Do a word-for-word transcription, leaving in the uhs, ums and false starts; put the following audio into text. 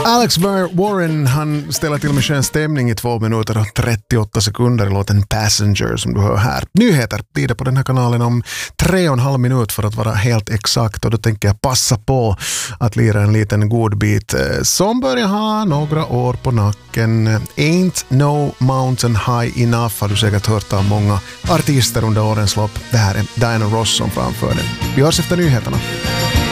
Alex Warren, han ställer till med skön stämning i två minuter och trettioåtta sekunder i låten Passenger som du hör här. Nyheter blir det på den här kanalen om tre och en halv minut för att vara helt exakt, och då tänker jag passa på att lira en liten god bit som börjar ha några år på nacken. Ain't No Mountain High Enough har du säkert hört av många artister under årens lopp. Det här är Diana Ross som framför den. Vi hörs efter nyheterna.